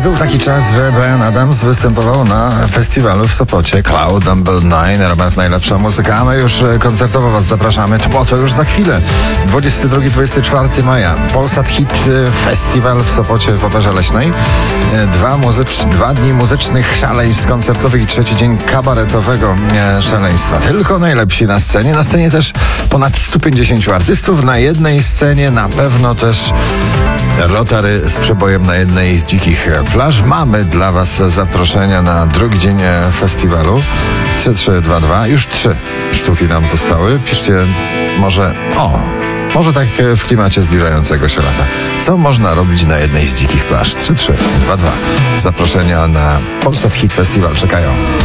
I był taki czas, że Bryan Adams występował na festiwalu w Sopocie Cloud Number 9, RMF Najlepsza Muzyka, a my już koncertowo Was zapraszamy, bo to już za chwilę, 22-24 maja, Polsat Hit Festiwal w Sopocie w Operze Leśnej, 2 dni muzycznych szaleństw koncertowych i 3 dzień kabaretowego szaleństwa. Tylko najlepsi na scenie też ponad 150 artystów, na jednej scenie na pewno też Rotary z przebojem na jednej z dzikich plaż. Mamy dla Was zaproszenia na drugi dzień festiwalu 3322. Już 3 sztuki nam zostały. Piszcie może tak w klimacie zbliżającego się lata. Co można robić na jednej z dzikich plaż? 3322. Zaproszenia na Polsat Hit Festiwal czekają.